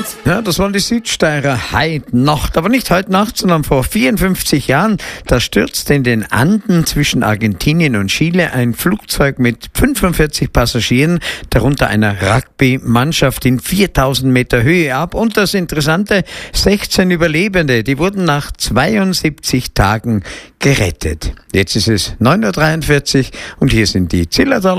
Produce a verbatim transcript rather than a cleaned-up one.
Ja, das waren die Südsteirer heute Nacht, aber nicht heute Nacht, sondern vor vierundfünfzig Jahren. Da stürzte in den Anden zwischen Argentinien und Chile ein Flugzeug mit fünfundvierzig Passagieren, darunter einer Rugby-Mannschaft in viertausend Meter Höhe ab. Und das Interessante, sechzehn Überlebende, die wurden nach zweiundsiebzig Tagen gerettet. Jetzt ist es neun Uhr dreiundvierzig und hier sind die Zillertaler